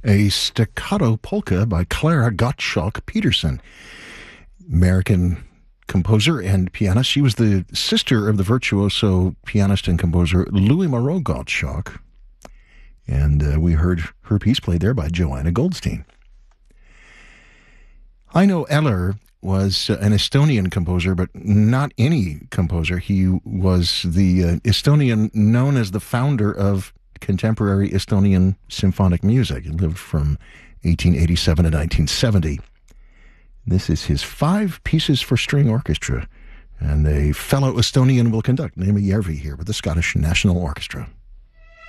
a staccato polka by Clara Gottschalk-Peterson, American composer and pianist. She was the sister of the virtuoso pianist and composer Louis Moreau Gottschalk, and we heard her piece played there by Joanna Goldstein. Heino Eller was an Estonian composer, but not any composer. He was the Estonian known as the founder of contemporary Estonian symphonic music. He lived from 1887 to 1970. This is his 5 pieces for string orchestra, and a fellow Estonian will conduct, Naimi Järvi, here with the Scottish National Orchestra.